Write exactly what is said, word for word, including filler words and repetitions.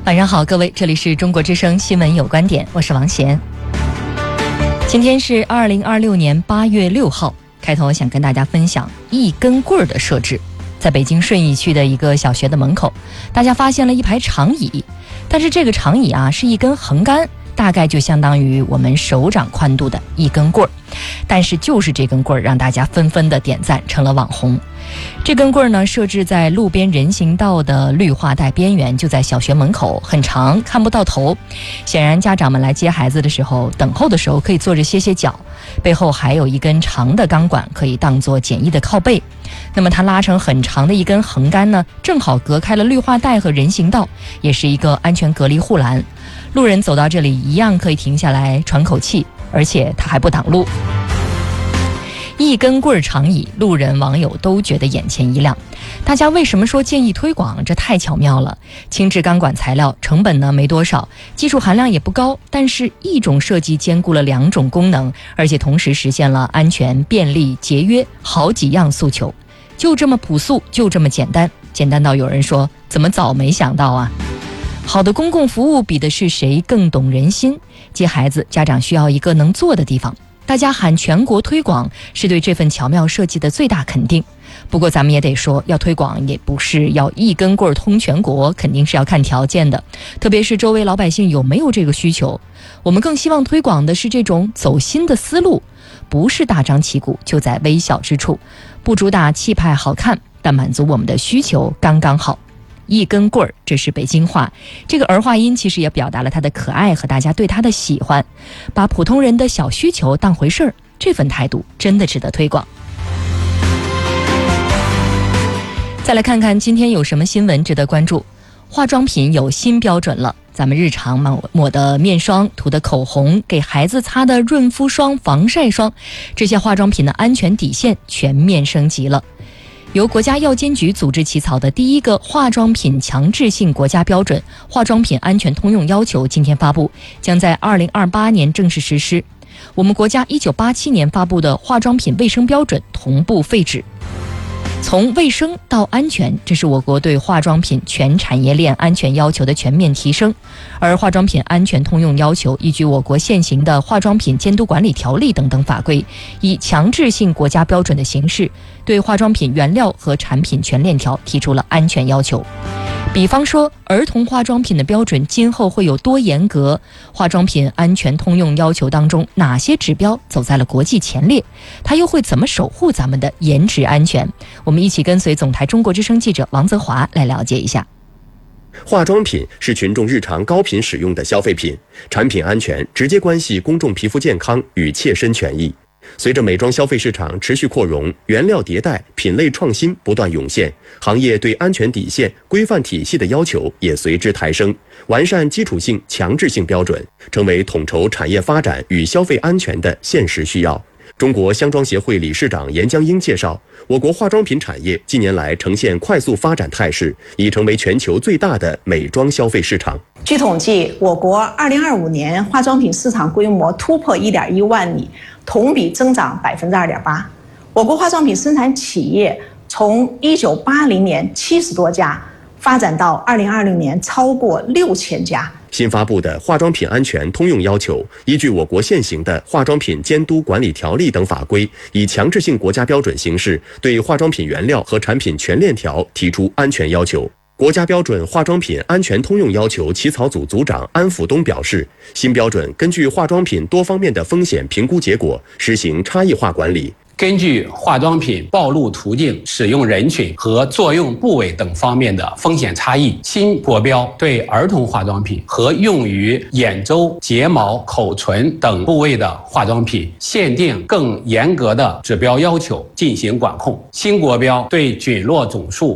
晚上好，各位，这里是中国之声新闻有观点，我是王贤。今天是二零二六年八月六号，开头我想跟大家分享一根棍儿的设置。在北京顺义区的一个小学的门口，大家发现了一排长椅，但是这个长椅啊是一根横杆，大概就相当于我们手掌宽度的一根棍儿，但是就是这根棍儿让大家纷纷的点赞，成了网红。这根棍儿呢设置在路边人行道的绿化带边缘，就在小学门口，很长，看不到头。显然家长们来接孩子的时候，等候的时候可以坐着歇歇脚，背后还有一根长的钢管可以当作简易的靠背。那么它拉成很长的一根横杆呢，正好隔开了绿化带和人行道，也是一个安全隔离护栏。路人走到这里一样可以停下来喘口气，而且它还不挡路。一根棍儿长椅，路人网友都觉得眼前一亮。大家为什么说建议推广？这太巧妙了。轻质钢管材料，成本呢没多少，技术含量也不高，但是一种设计兼顾了两种功能，而且同时实现了安全、便利、节约好几样诉求。就这么朴素，就这么简单，简单到有人说怎么早没想到啊。好的公共服务比的是谁更懂人心。接孩子，家长需要一个能坐的地方，大家喊全国推广，是对这份巧妙设计的最大肯定。不过咱们也得说，要推广也不是要一根棍儿通全国，肯定是要看条件的，特别是周围老百姓有没有这个需求。我们更希望推广的是这种走心的思路，不是大张旗鼓，就在微小之处，不主打气派好看，但满足我们的需求刚刚好。一根棍儿，这是北京话，这个儿化音其实也表达了它的可爱和大家对它的喜欢，把普通人的小需求当回事儿，这份态度真的值得推广。再来看看今天有什么新闻值得关注。化妆品有新标准了，咱们日常抹抹的面霜、涂的口红、给孩子擦的润肤霜、防晒霜，这些化妆品的安全底线全面升级了。由国家药监局组织起草的第一个化妆品强制性国家标准《化妆品安全通用要求》今天发布，将在二零二八年正式实施。我们国家一九八七年发布的化妆品卫生标准同步废止。从卫生到安全，这是我国对化妆品全产业链安全要求的全面提升。而化妆品安全通用要求依据我国现行的化妆品监督管理条例等等法规，以强制性国家标准的形式，对化妆品原料和产品全链条提出了安全要求。比方说，儿童化妆品的标准今后会有多严格？化妆品安全通用要求当中，哪些指标走在了国际前列？它又会怎么守护咱们的颜值安全？我们一起跟随总台中国之声记者王泽华来了解一下。 化妆品是群众日常高频使用的消费品，产品安全直接关系公众皮肤健康与切身权益。随着美妆消费市场持续扩容，原料迭代、品类创新不断涌现，行业对安全底线、规范体系的要求也随之抬升，完善基础性、强制性标准，成为统筹产业发展与消费安全的现实需要。中国香妆协会理事长严江英介绍，我国化妆品产业近年来呈现快速发展态势，已成为全球最大的美妆消费市场。 据统计，我国二零二五年化妆品市场规模突破一点一万亿，同比增长百分之二点八。我国化妆品生产企业从一九八零年七十多家，发展到二零二零年超过六千家。 新发布的化妆品安全通用要求，依据我国现行的化妆品监督管理条例等法规，以强制性国家标准形式，对化妆品原料和产品全链条提出安全要求。国家标准化妆品安全通用要求起草组组长安辅东表示，新标准根据化妆品多方面的风险评估结果，实行差异化管理。 根据化妆品暴露途径、使用人群和作用部位等方面的风险差异，新国标对儿童化妆品和用于眼周、睫毛、口唇等部位的化妆品限定更严格的指标要求进行管控。新国标对菌落总数、